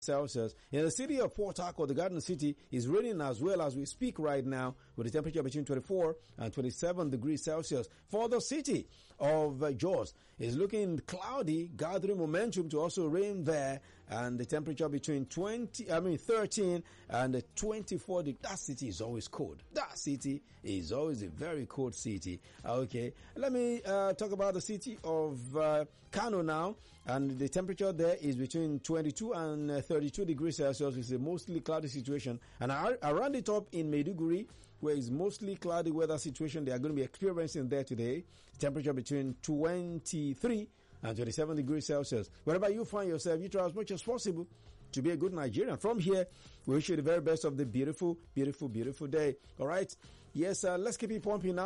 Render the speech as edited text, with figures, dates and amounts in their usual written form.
Celsius. In the city of Port Harcourt, the Garden City, is raining as well as we speak right now, with the temperature between 24 and 27 degrees Celsius. For the city of Jos, is looking cloudy, gathering momentum to also rain there, and the temperature between 13 and 24 degrees. That city is always cold. That city is always a very cold city. Okay, let me talk about the city of Kano now, and the temperature there is between 22 and 32 degrees Celsius. It's a mostly cloudy situation. And I round it up in Maiduguri, where it's mostly cloudy weather situation they are going to be experiencing there today. Temperature between 23 and 27 degrees Celsius. Wherever you find yourself, you try as much as possible to be a good Nigerian. From here, we wish you the very best of the beautiful, beautiful, beautiful day. All right. Yes, let's keep it pumping now.